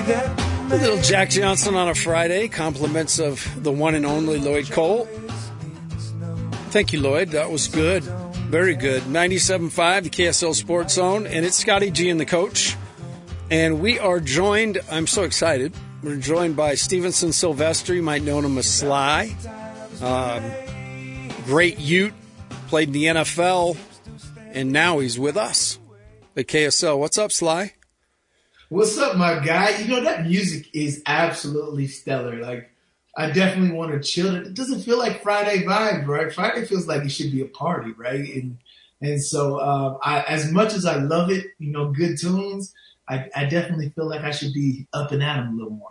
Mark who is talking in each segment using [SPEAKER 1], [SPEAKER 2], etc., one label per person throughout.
[SPEAKER 1] A little Jack Johnson on a Friday. Compliments of the one and only Lloyd Cole. Thank you, Lloyd. That was good. Very good. 97.5, the KSL Sports Zone. And it's Scotty G and the coach. And we are joined, I'm so excited, we're joined by Stevenson Sylvester. You might know him as Sly. Great Ute. Played in the NFL. And now he's with us at KSL. What's up, Sly?
[SPEAKER 2] What's up, my guy? You know, that music is absolutely stellar. Like, I definitely want to chill. It doesn't feel like Friday vibe, right? Friday feels like it should be a party, right? And so as much as I love it, you know, good tunes, I definitely feel like I should be up and at 'em a little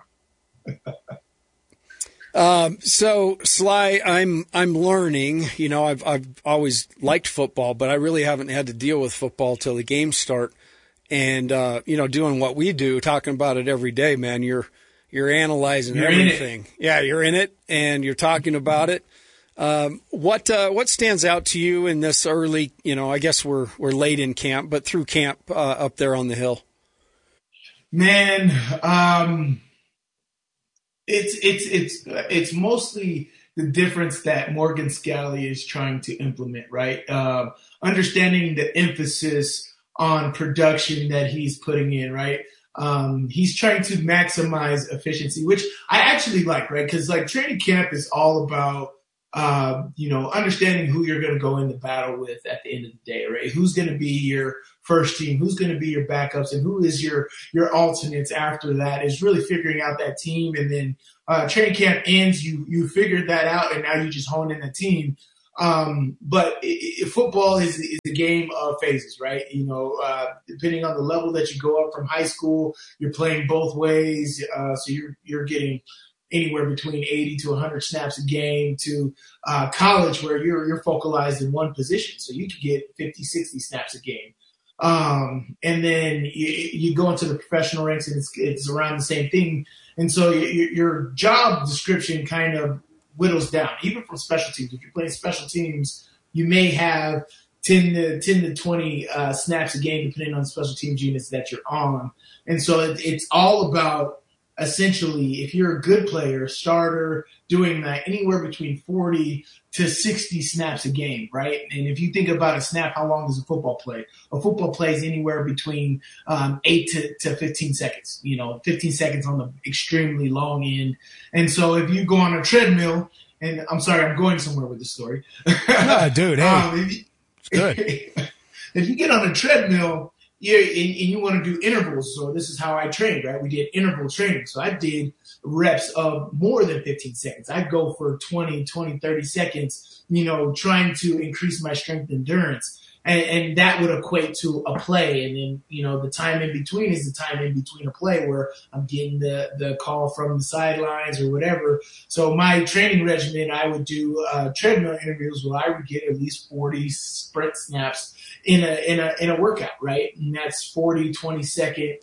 [SPEAKER 2] more.
[SPEAKER 1] So Sly, I'm learning, you know, I've always liked football, but I really haven't had to deal with football till the games start. And, you know, doing what we do, talking about it every day, man, you're analyzing everything. Yeah, you're in it and you're talking about it. What stands out to you in this early, you know, I guess we're late in camp, but through camp, up there on the hill?
[SPEAKER 2] Man, it's mostly the difference that Morgan Scalley is trying to implement, right? Understanding the emphasis on production that he's putting in, right? He's trying to maximize efficiency, which I actually like, right? Because like training camp is all about, you know, understanding who you're going to go into battle with at the end of the day, right? Who's going to be your first team? Who's going to be your backups? And who is your alternates after that is really figuring out that team. And then training camp ends, you figured that out, and now you just hone in the team. But football is a game of phases, right? You know, depending on the level that you go up from high school, you're playing both ways. So you're getting anywhere between 80 to 100 snaps a game to college where you're focalized in one position. So you could get 50, 60 snaps a game. And then you go into the professional ranks and it's around the same thing. And so your job description kind of whittles down, even from special teams. If you're playing special teams, you may have 10 to 20 snaps a game, depending on the special teams units that you're on. And so it's all about, essentially, if you're a good player, starter, doing that anywhere between 40 to 60 snaps a game, right? And if you think about a snap, how long does a football play? A football play is anywhere between 8 to 15 seconds, you know, 15 seconds on the extremely long end. And so if you go on a treadmill, and I'm sorry, I'm going somewhere with this story.
[SPEAKER 1] No, dude, hey, it's good.
[SPEAKER 2] If you get on a treadmill, and you want to do intervals, so this is how I trained, right? We did interval training. So I did reps of more than 15 seconds. I'd go for 20, 30 seconds, you know, trying to increase my strength endurance. And that would equate to a play. And then, you know, the time in between is the time in between a play where I'm getting the call from the sidelines or whatever. So my training regimen, I would do treadmill intervals where I would get at least 40 sprint snaps in a workout, right? And that's 40, 20-second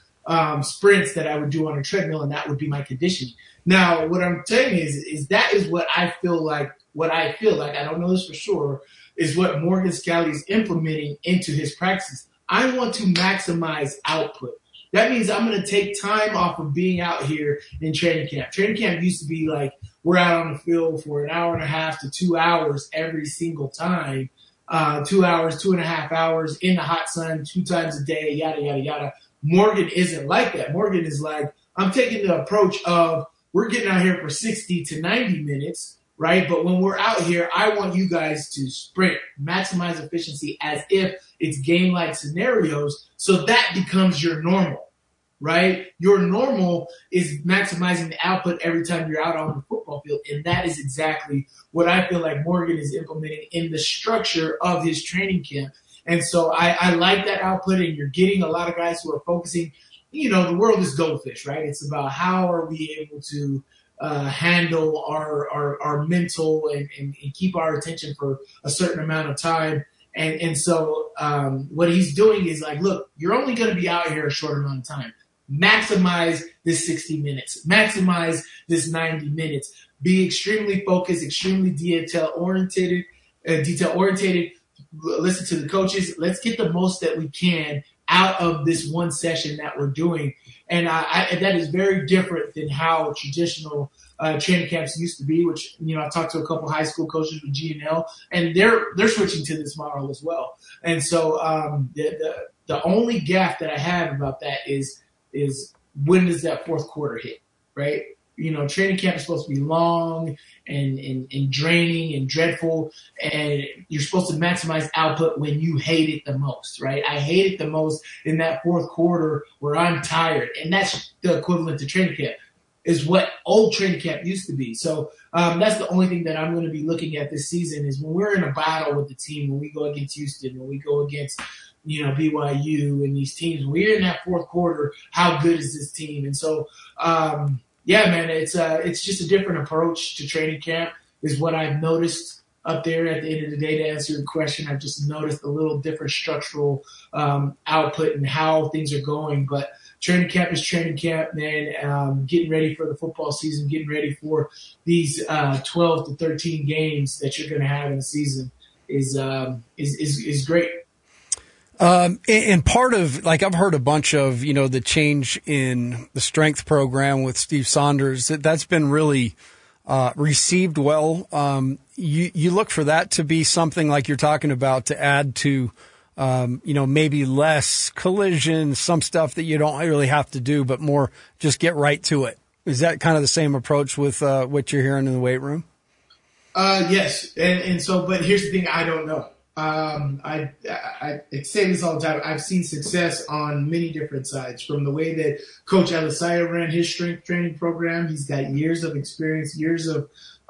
[SPEAKER 2] sprints that I would do on a treadmill, and that would be my conditioning. Now, what I'm telling you is that is what I feel like, I don't know this for sure, is what Morgan Scalley is implementing into his practices. I want to maximize output. That means I'm going to take time off of being out here in training camp. Training camp used to be like we're out on the field for an hour and a half to 2 hours every single time. 2 hours, 2.5 hours in the hot sun, 2 times a day, yada, yada, yada. Morgan isn't like that. Morgan is like, I'm taking the approach of we're getting out here for 60 to 90 minutes, right? But when we're out here, I want you guys to sprint, maximize efficiency as if it's game-like scenarios. So that becomes your normal, right? Your normal is maximizing the output every time you're out on the football field. And that is exactly what I feel like Morgan is implementing in the structure of his training camp. And so I like that output, and you're getting a lot of guys who are focusing, you know, the world is goldfish, right? It's about how are we able to handle our mental and keep our attention for a certain amount of time. And so what he's doing is like, look, you're only going to be out here a short amount of time. Maximize this 60 minutes. Maximize this 90 minutes. Be extremely focused, extremely detail-oriented. Listen to the coaches. Let's get the most that we can out of this one session that we're doing. And that is very different than how traditional training camps used to be, which, I talked to a couple high school coaches with GNL, and they're switching to this model as well. And so the only gap that I have about that is when does that fourth quarter hit, right? Training camp is supposed to be long and draining and dreadful, and you're supposed to maximize output when you hate it the most, right? I hate it the most in that fourth quarter where I'm tired, and that's the equivalent to training camp, is what old training camp used to be. So that's the only thing that I'm going to be looking at this season is when we're in a battle with the team, when we go against Houston, when we go against BYU and these teams, when we're in that fourth quarter, how good is this team? And so yeah, man, it's just a different approach to training camp is what I've noticed up there at the end of the day. To answer your question, I've just noticed a little different structural output and how things are going. But training camp is training camp, man. Getting ready for the football season, getting ready for these 12 to 13 games that you're going to have in the season is great.
[SPEAKER 1] And part of, like, I've heard a bunch of, the change in the strength program with Steve Saunders, that's been really received well. You look for that to be something like you're talking about to add to, maybe less collision, some stuff that you don't really have to do, but more just get right to it. Is that kind of the same approach with what you're hearing in the weight room?
[SPEAKER 2] Yes. And so, but here's the thing, I don't know. I say this all the time. I've seen success on many different sides. From the way that Coach Elisaya ran his strength training program, he's got years of experience, years of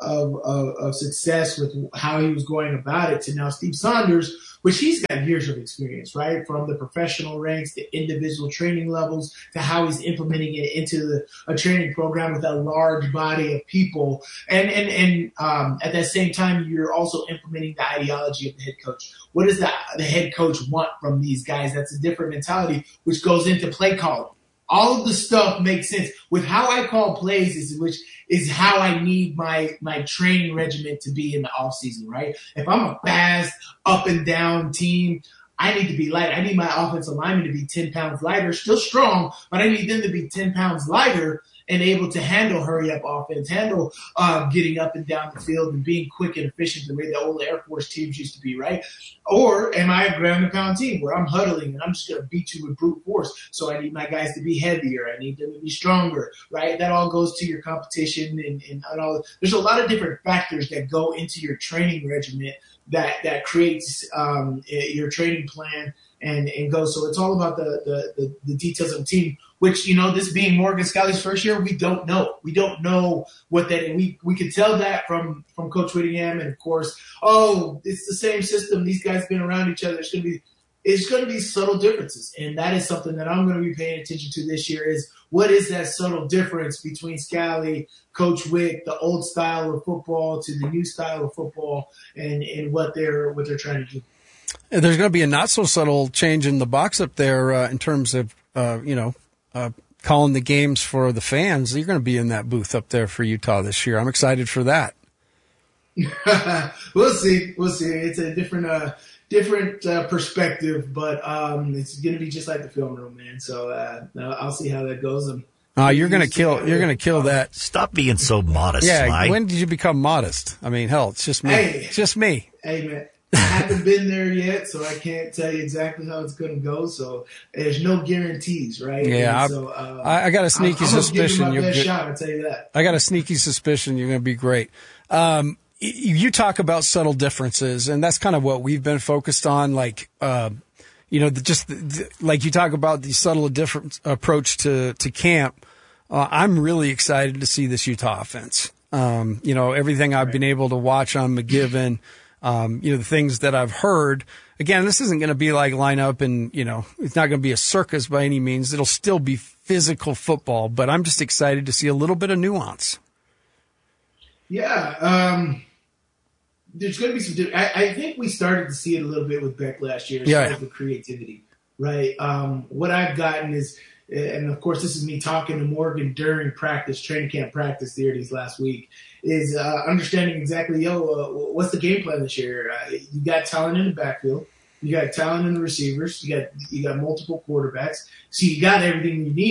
[SPEAKER 2] success with how he was going about it, to now Steve Saunders, which he's got years of experience, right? From the professional ranks to individual training levels to how he's implementing it into a training program with a large body of people. And at that same time, you're also implementing the ideology of the head coach. What does the head coach want from these guys? That's a different mentality, which goes into play calling. All of the stuff makes sense with how I call plays, which is how I need my training regimen to be in the off season, right? If I'm a fast up and down team, I need to be light. I need my offensive lineman to be 10 pounds lighter, still strong, but I need them to be 10 pounds lighter and able to handle hurry-up offense, handle getting up and down the field and being quick and efficient the way the old Air Force teams used to be, right? Or am I a ground-and-pound team where I'm huddling and I'm just going to beat you with brute force? So I need my guys to be heavier. I need them to be stronger, right? That all goes to your competition and all. There's a lot of different factors that go into your training regimen that creates your training plan and go. So it's all about the details of the team, which, this being Morgan Scalley's first year, we don't know. We don't know what that is. We could tell that from Coach Whittingham, and of course, it's the same system. These guys have been around each other. It's going to be subtle differences. And that is something that I'm going to be paying attention to this year is what is that subtle difference between Scalley, Coach Wick, the old style of football to the new style of football and what they're trying to do.
[SPEAKER 1] There's going to be a not so subtle change in the box up there in terms of, calling the games for the fans. You're going to be in that booth up there for Utah this year. I'm excited for that.
[SPEAKER 2] We'll see. It's a different perspective, but it's going to be just like the film room, man. So I'll see how that goes.
[SPEAKER 1] You're going to kill that.
[SPEAKER 3] Stop being so modest,
[SPEAKER 1] Yeah,
[SPEAKER 3] Sly.
[SPEAKER 1] When did you become modest? I mean, hell, it's just me. It's just me.
[SPEAKER 2] Hey, man. I haven't been there yet, so I can't tell you exactly how it's going to go. So there's no guarantees, right?
[SPEAKER 1] Yeah, I got a sneaky suspicion
[SPEAKER 2] you're good. Shot, I'll tell you that.
[SPEAKER 1] I got a sneaky suspicion you're going to be great. You talk about subtle differences, and that's kind of what we've been focused on. Like, like you talk about the subtle different approach to camp. I'm really excited to see this Utah offense. Everything I've been able to watch on McGiven. The things that I've heard. Again, this isn't going to be like line up and, it's not going to be a circus by any means. It'll still be physical football, but I'm just excited to see a little bit of nuance.
[SPEAKER 2] Yeah. There's going to be some, I think we started to see it a little bit with Beck last year as far as the creativity, right? What I've gotten is, and of course this is me talking to Morgan during training camp practice there these last week, is understanding exactly, what's the game plan this year? You got talent in the backfield. You got talent in the receivers. You got multiple quarterbacks. So you got everything you need.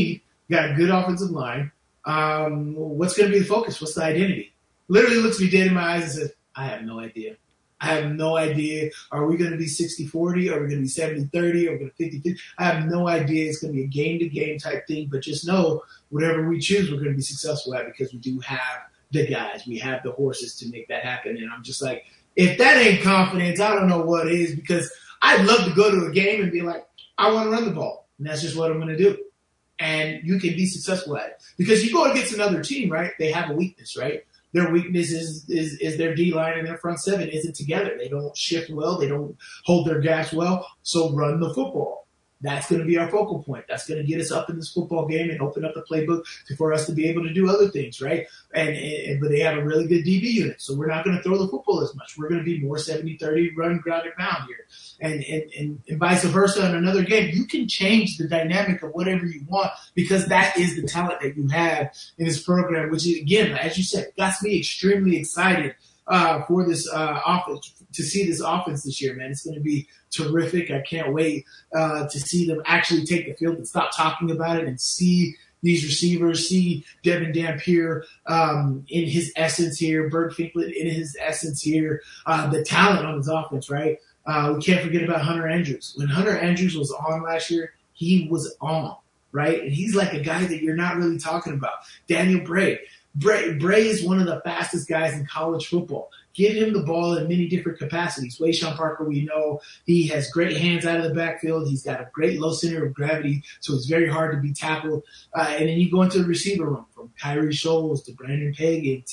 [SPEAKER 2] got a good offensive line. What's going to be the focus? What's the identity? Literally looks me dead in my eyes and says, I have no idea. I have no idea. Are we going to be 60-40? Are we going to be 70-30? Are we going to 50-50? I have no idea. It's going to be a game-to-game type thing. But just know, whatever we choose, we're going to be successful at because we do have the guys. We have the horses to make that happen. And I'm just like, if that ain't confidence, I don't know what is, because I'd love to go to a game and be like, I want to run the ball. And that's just what I'm going to do. And you can be successful at it. Because you go against another team, right? They have a weakness, right? Their weakness is their D-line and their front seven isn't together. They don't shift well. They don't hold their gaps well. So run the football. That's going to be our focal point. That's going to get us up in this football game and open up the playbook for us to be able to do other things, right? But they have a really good DB unit, so we're not going to throw the football as much. We're going to be more 70-30 run, ground, and pound here. And vice versa in another game. You can change the dynamic of whatever you want because that is the talent that you have in this program, which is, again, as you said, got me extremely excited for this offense, to see this offense this year, man. It's going to be terrific. I can't wait to see them actually take the field and stop talking about it and see these receivers, see Devin Dampier in his essence here, Bert Finklin in his essence here, the talent on his offense, right? We can't forget about Hunter Andrews. When Hunter Andrews was on last year, he was on, right? And he's like a guy that you're not really talking about. Daniel Bray. Bray is one of the fastest guys in college football. Give him the ball in many different capacities. Wayshawn Parker, we know he has great hands out of the backfield. He's got a great low center of gravity, so it's very hard to be tackled. And then you go into the receiver room, from Kyrie Scholes to Brandon Pagan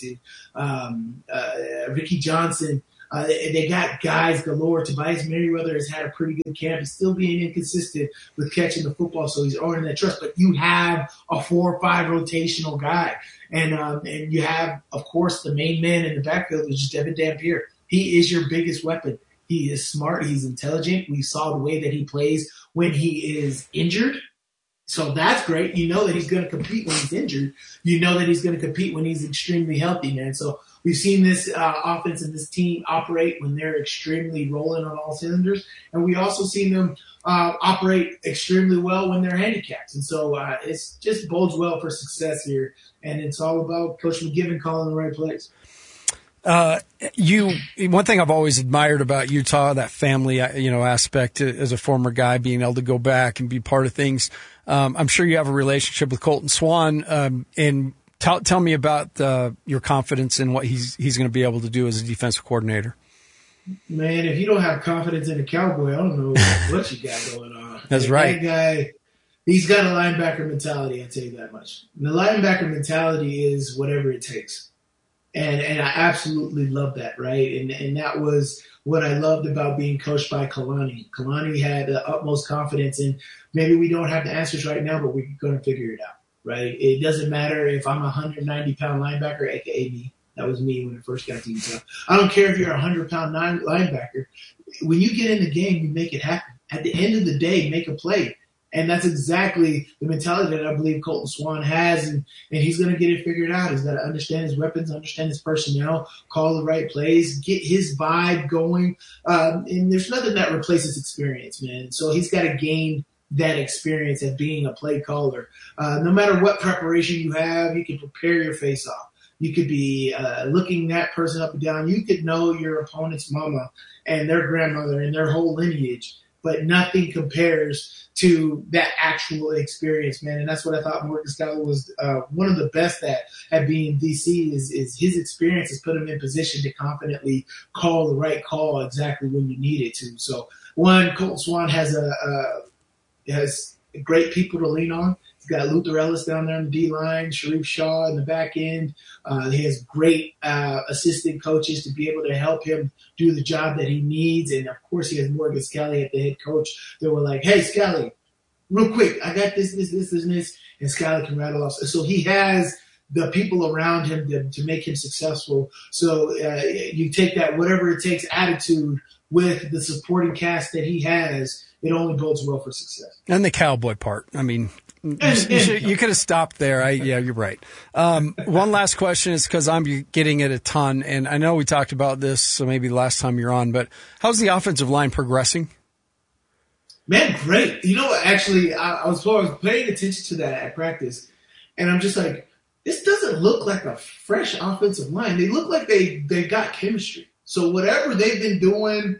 [SPEAKER 2] to Ricky Johnson. They got guys galore. Tobias Merriweather has had a pretty good camp. He's still being inconsistent with catching the football, so he's earning that trust. But you have a 4 or 5 rotational guy. And you have, of course, the main man in the backfield, which is Devin Dampier. He is your biggest weapon. He is smart. He's intelligent. We saw the way that he plays when he is injured. So that's great. You know that he's going to compete when he's injured. You know that he's going to compete when he's extremely healthy, man. So we've seen this offense and this team operate when they're extremely rolling on all cylinders. And we also seen them operate extremely well when they're handicapped. And so it's just bodes well for success here. And it's all about Coach McGivern calling the right plays.
[SPEAKER 1] One thing I've always admired about Utah, that family, aspect as a former guy, being able to go back and be part of things. I'm sure you have a relationship with Colton Swan, and tell me about your confidence in what he's going to be able to do as a defensive coordinator.
[SPEAKER 2] Man, if you don't have confidence in a Cowboy, I don't know what you got going on.
[SPEAKER 1] That's right.
[SPEAKER 2] That guy, he's got a linebacker mentality, I'll tell you that much. And the linebacker mentality is whatever it takes. And I absolutely love that, right? And that was what I loved about being coached by Kalani. Kalani had the utmost confidence in, maybe we don't have the answers right now, but we're going to figure it out, right? It doesn't matter if I'm a 190-pound linebacker, a.k.a. me. That was me when I first got to Utah. I don't care if you're a 100-pound linebacker. When you get in the game, you make it happen. At the end of the day, make a play. And that's exactly the mentality that I believe Colton Swan has, and he's going to get it figured out. He's got to understand his weapons, understand his personnel, call the right plays, get his vibe going. And there's nothing that replaces experience, man. So he's got to gain that experience at being a play caller. No matter what preparation you have, you can prepare your face off. You could be looking that person up and down. You could know your opponent's mama and their grandmother and their whole lineage, but nothing compares to that actual experience, man. And that's what I thought Morgan Scalley was one of the best at being DC is his experience has put him in position to confidently call the right call exactly when you need it to. So, one, Colton Swan has great people to lean on. He's got Luther Ellis down there on the D-line, Sharif Shaw in the back end. He has great assistant coaches to be able to help him do the job that he needs. And, of course, he has Morgan Scalley at the head coach. They were like, hey, Scalley, real quick, I got this, and this. And Scalley can rattle off. So he has the people around him to make him successful. So you take that whatever it takes attitude with the supporting cast that he has, it only bodes well for success.
[SPEAKER 1] And the cowboy part. I mean, you could have stopped there. Yeah, you're right. One last question is because I'm getting it a ton, and I know we talked about this so maybe last time you're on, but how's the offensive line progressing?
[SPEAKER 2] Man, great. You know, actually, I was paying attention to that at practice, and I'm just like, this doesn't look like a fresh offensive line. They look like they got chemistry. So whatever they've been doing,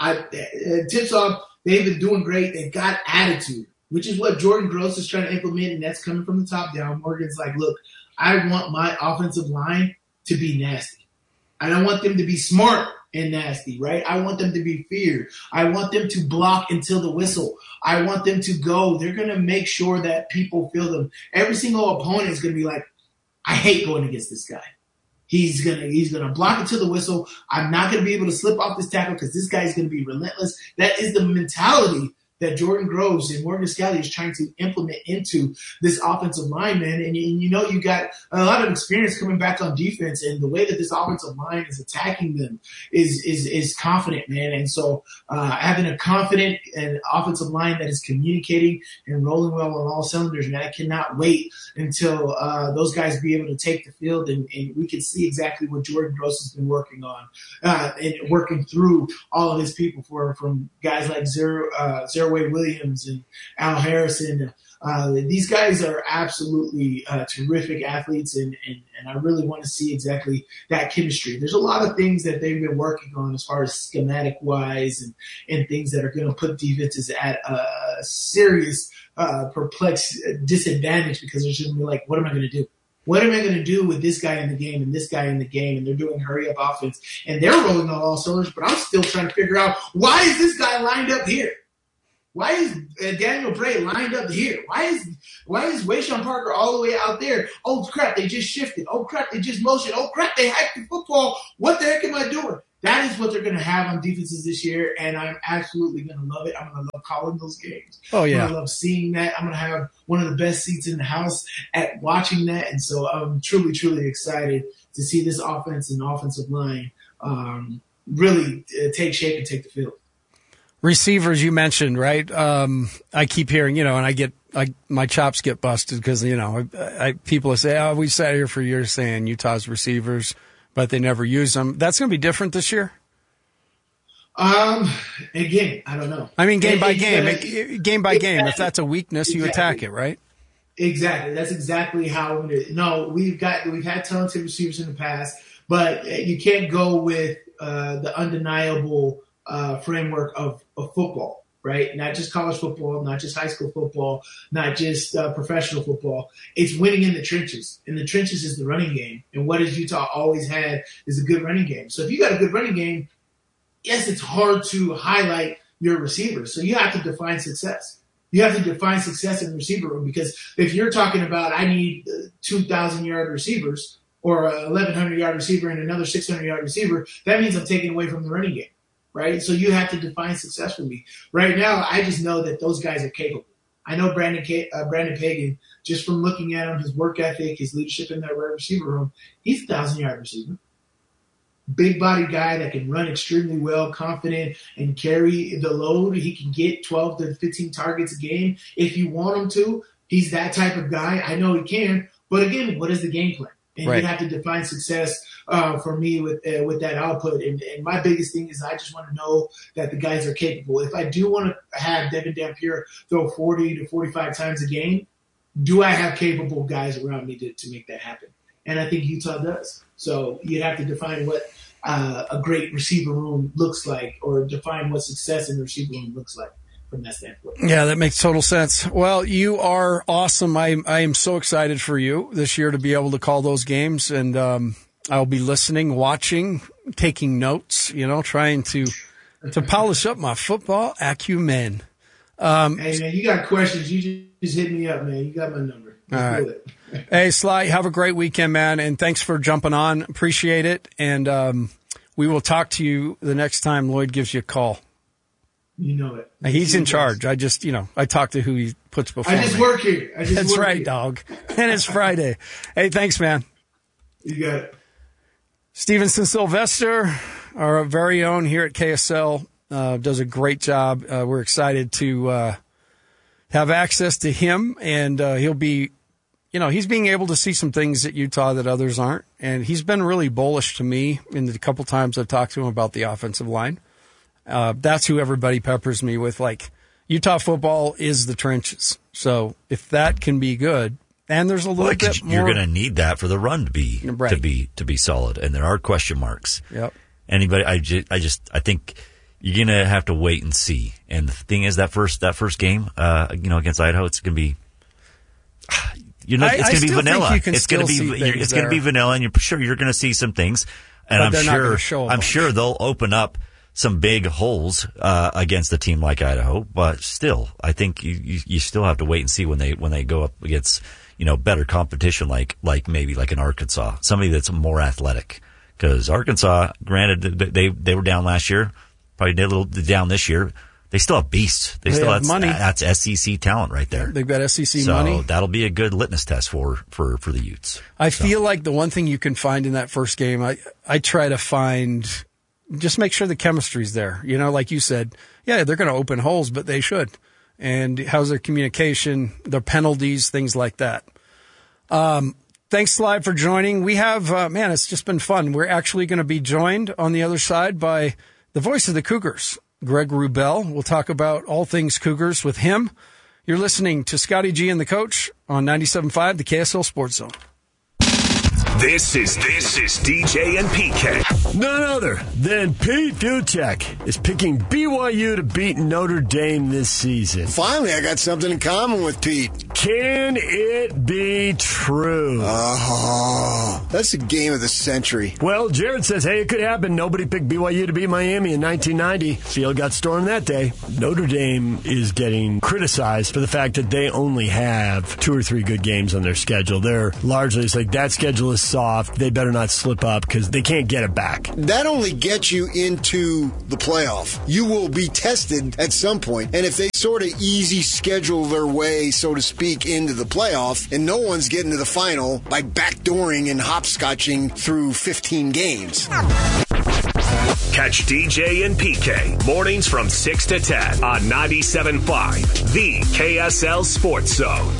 [SPEAKER 2] tips off, they've been doing great. They got attitude, which is what Jordan Gross is trying to implement, and that's coming from the top down. Morgan's like, look, I want my offensive line to be nasty. I don't want them to be smart and nasty, right? I want them to be feared. I want them to block until the whistle. I want them to go. They're going to make sure that people feel them. Every single opponent is going to be like, I hate going against this guy. He's gonna block until the whistle. I'm not going to be able to slip off this tackle because this guy's going to be relentless. That is the mentality that Jordan Groves and Morgan Scalley is trying to implement into this offensive line, man. And you know, you got a lot of experience coming back on defense, and the way that this offensive line is attacking them is confident, man. And so having a confident and offensive line that is communicating and rolling well on all cylinders, man, I cannot wait until those guys be able to take the field and we can see exactly what Jordan Gross has been working on and working through all of his people from guys like Zerway Williams and Al Harrison. These guys are absolutely terrific athletes, and I really want to see exactly that chemistry. There's a lot of things that they've been working on as far as schematic-wise and things that are going to put defenses at a serious perplexed disadvantage because they're just going to be like, what am I going to do? What am I going to do with this guy in the game and this guy in the game? And they're doing hurry-up offense, and they're rolling on all cylinders, but I'm still trying to figure out, why is this guy lined up here? Why is Daniel Bray lined up here? Why is Wayshawn Parker all the way out there? Oh, crap, they just shifted. Oh, crap, they just motioned. Oh, crap, they hacked the football. What the heck am I doing? That is what they're going to have on defenses this year, and I'm absolutely going to love it. I'm going to love calling those games.
[SPEAKER 1] Oh, yeah.
[SPEAKER 2] I'm going to love seeing that. I'm going to have one of the best seats in the house at watching that, and so I'm truly, truly excited to see this offense and offensive line really take shape and take the field.
[SPEAKER 1] Receivers you mentioned, right? I keep hearing, and my chops get busted because, people say, oh, we sat here for years saying Utah's receivers, but they never use them. That's going to be different this year?
[SPEAKER 2] Again, I don't know.
[SPEAKER 1] I mean, game by game. Game by game. If that's a weakness, you attack it, right?
[SPEAKER 2] Exactly. That's exactly how it is. No, we've had talented receivers in the past, but you can't go with the undeniable framework of football, right? Not just college football, not just high school football, not just professional football. It's winning in the trenches. And the trenches is the running game. And what has Utah always had is a good running game. So if you got a good running game, yes, it's hard to highlight your receivers. So you have to define success. You have to define success in the receiver room, because if you're talking about, I need 2,000-yard receivers or a 1,100-yard receiver and another 600-yard receiver, that means I'm taking away from the running game. Right? So you have to define success for me. Right now, I just know that those guys are capable. I know Brandon Pagan, just from looking at him, his work ethic, his leadership in that receiver room, he's a 1,000-yard receiver. Big body guy that can run extremely well, confident, and carry the load. He can get 12 to 15 targets a game if you want him to. He's that type of guy. I know he can. But again, what is the game plan? And
[SPEAKER 1] right.
[SPEAKER 2] You have to define success for me with that output. And my biggest thing is I just want to know that the guys are capable. If I do want to have Devin Dampier throw 40 to 45 times a game, do I have capable guys around me to make that happen? And I think Utah does. So you have to define what a great receiver room looks like, or define what success in the receiver room looks like. From that standpoint.
[SPEAKER 1] Yeah, that makes total sense. Well, you are awesome. I am so excited for you this year to be able to call those games, and I'll be listening, watching, taking notes, trying to polish up my football acumen.
[SPEAKER 2] Hey, man, you got questions, you just hit me up, man. You got my number.
[SPEAKER 1] All right. Hey, Sly, have a great weekend, man, and thanks for jumping on. Appreciate it, and we will talk to you the next time Lloyd gives you a call.
[SPEAKER 2] You know it.
[SPEAKER 1] He's in charge. I just, I talk to who he puts before me.
[SPEAKER 2] I just work here.
[SPEAKER 1] That's right, dog. And it's Friday. Hey, thanks, man.
[SPEAKER 2] You got it.
[SPEAKER 1] Stevenson Sylvester, our very own here at KSL, does a great job. We're excited to have access to him, and he'll be, he's being able to see some things at Utah that others aren't. And he's been really bullish to me in the couple times I've talked to him about the offensive line. That's who everybody peppers me with, like, Utah football is the trenches. So if that can be good, and there's a little bit more,
[SPEAKER 3] you're going to need that for the run to be
[SPEAKER 1] right.
[SPEAKER 3] to be solid, and there are question marks.
[SPEAKER 1] Yep.
[SPEAKER 3] Anybody, I think you're going to have to wait and see. And the thing is, that first game, against Idaho, it's going to be. It's going to be vanilla. It's going to be vanilla, and you're sure you're going to see some things. And I'm sure they'll open up some big holes against a team like Idaho. But still, I think you still have to wait and see when they go up against better competition like maybe like an Arkansas, somebody that's more athletic. Because Arkansas, granted, they were down last year, probably a little down this year. They still have beasts. They still have money. That's SEC talent right there.
[SPEAKER 1] They've got SEC money.
[SPEAKER 3] So that'll be a good litmus test for the Utes.
[SPEAKER 1] I feel like the one thing you can find in that first game, I try to find, just make sure the chemistry's there. Like you said, yeah, they're going to open holes, but they should. And how's their communication, their penalties, things like that. Thanks, Sly, for joining. We have, it's just been fun. We're actually going to be joined on the other side by the voice of the Cougars, Greg Wrubell. We'll talk about all things Cougars with him. You're listening to Scotty G and the Coach on 97.5, the KSL Sports Zone.
[SPEAKER 4] This is DJ and PK.
[SPEAKER 5] None other than Pete Fiutak is picking BYU to beat Notre Dame this season.
[SPEAKER 6] Finally, I got something in common with Pete.
[SPEAKER 5] Can it be true?
[SPEAKER 6] Oh, that's the game of the century.
[SPEAKER 5] Well, Jared says, hey, it could happen. Nobody picked BYU to beat Miami in 1990. Field got stormed that day. Notre Dame is getting criticized for the fact that they only have 2 or 3 good games on their schedule. They're largely, it's like that schedule is soft. They better not slip up because they can't get it back.
[SPEAKER 6] That only gets you into the playoff. You will be tested at some point. And if they sort of easy schedule their way, so to speak, into the playoff, and no one's getting to the final by backdooring and hopscotching through 15 games.
[SPEAKER 4] Catch DJ and PK mornings from 6 to 10 on 97.5, the KSL Sports Zone.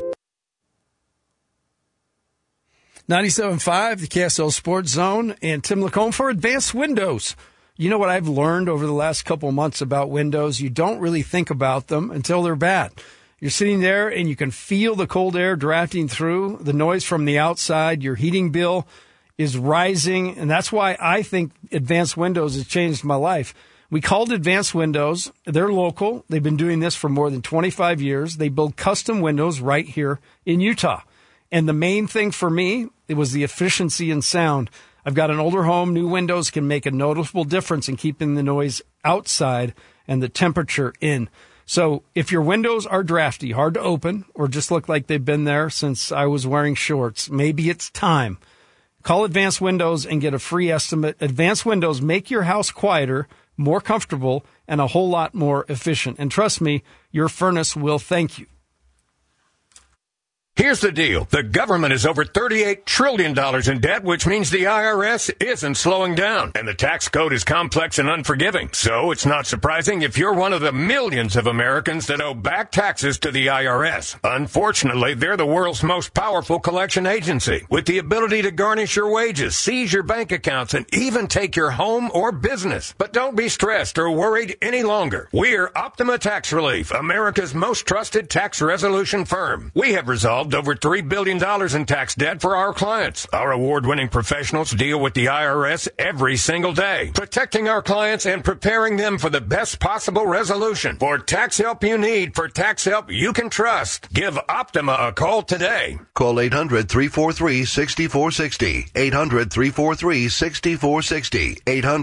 [SPEAKER 1] 97.5, the KSL Sports Zone, and Tim Lacombe for Advanced Windows. You know what I've learned over the last couple of months about windows? You don't really think about them until they're bad. You're sitting there and you can feel the cold air drafting through, the noise from the outside, your heating bill is rising, and that's why I think Advanced Windows has changed my life. We called Advanced Windows. They're local. They've been doing this for more than 25 years. They build custom windows right here in Utah. And the main thing for me, it was the efficiency and sound. I've got an older home. New windows can make a noticeable difference in keeping the noise outside and the temperature in. So if your windows are drafty, hard to open, or just look like they've been there since I was wearing shorts, maybe it's time. Call Advanced Windows and get a free estimate. Advanced Windows make your house quieter, more comfortable, and a whole lot more efficient. And trust me, your furnace will thank you.
[SPEAKER 7] Here's the deal. The government is over $38 trillion in debt, which means the IRS isn't slowing down. And the tax code is complex and unforgiving. So it's not surprising if you're one of the millions of Americans that owe back taxes to the IRS. Unfortunately, they're the world's most powerful collection agency, with the ability to garnish your wages, seize your bank accounts, and even take your home or business. But don't be stressed or worried any longer. We're Optima Tax Relief, America's most trusted tax resolution firm. We have resolved over $3 billion in tax debt for our clients. Our award-winning professionals deal with the IRS every single day, protecting our clients and preparing them for the best possible resolution. For tax help you need, for tax help you can trust, give Optima a call today.
[SPEAKER 8] Call 800-343-6460. 800-343-6460.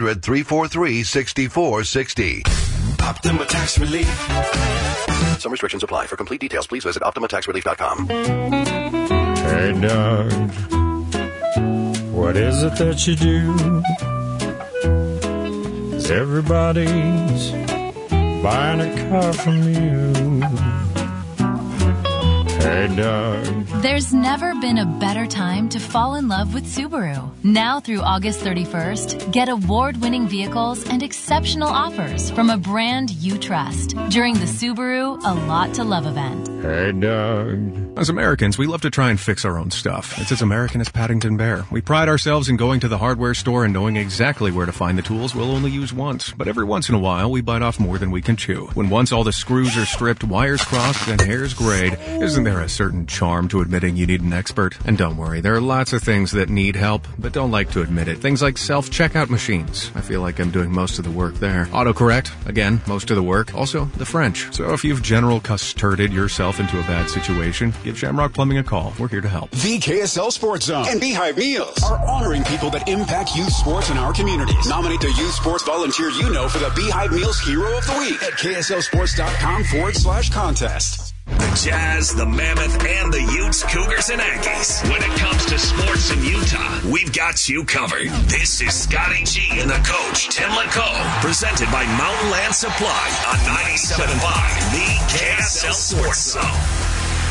[SPEAKER 8] 800-343-6460.
[SPEAKER 4] Optima Tax Relief.
[SPEAKER 8] Some restrictions apply. For complete details, please visit OptimaTaxRelief.com.
[SPEAKER 5] Hey, Doug, what is it that you do? Everybody's buying a car from you. Hey, Doug,
[SPEAKER 9] There's never been a better time to fall in love with Subaru. Now through August 31st, get award-winning vehicles and exceptional offers from a brand you trust during the Subaru A Lot to Love event.
[SPEAKER 10] Hey, Doug. As Americans, we love to try and fix our own stuff. It's as American as Paddington Bear. We pride ourselves in going to the hardware store and knowing exactly where to find the tools we'll only use once. But every once in a while, we bite off more than we can chew. When once all the screws are stripped, wires crossed, and hairs grayed, isn't there a certain charm to admitting you need an expert? And don't worry, there are lots of things that need help, but don't like to admit it. Things like self-checkout machines. I feel like I'm doing most of the work there. Autocorrect, again, most of the work. Also, the French. So if you've general custarded yourself into a bad situation, give Shamrock Plumbing a call. We're here to help.
[SPEAKER 11] The KSL Sports Zone and Beehive Meals are honoring people that impact youth sports in our communities. Nominate the youth sports volunteer you know for the Beehive Meals Hero of the Week at KSLSports.com/contest.
[SPEAKER 4] The Jazz, the Mammoth, and the Utes, Cougars, and Aggies. When it comes to sports in Utah, we've got you covered. This is Scotty G and the coach, Tim LeCaux, presented by Mountain Land Supply on 97.5, the KSL Sports Zone.